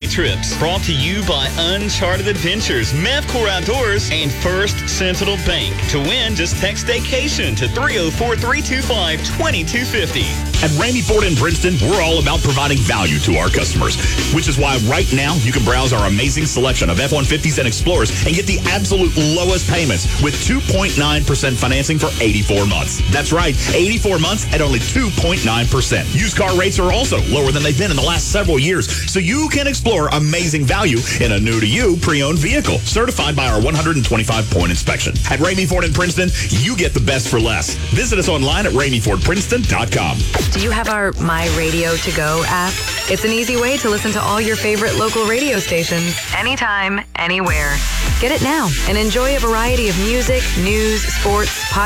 trips. Brought to you by Uncharted Adventures, Mevcor Outdoors, and First Sentinel Bank. To win, just text Staycation to 304-325-2250. At Ramey Ford in Princeton, we're all about providing value to our customers, which is why right now you can browse our amazing selection of F-150s and Explorers and get the absolute lowest payments with 2.9% financing for 84 months. That's right, 84 months at only 2.9%. Used car rates are also lower than they've been in the last several years, so you can explore amazing value in a new-to-you pre-owned vehicle, certified by our 125-point inspection. At Ramey Ford in Princeton, you get the best for less. Visit us online at RameyFordPrinceton.com. Do you have our My Radio To Go app? It's an easy way to listen to all your favorite local radio stations, anytime, anywhere. Get it now and enjoy a variety of music, news, sports, podcasts,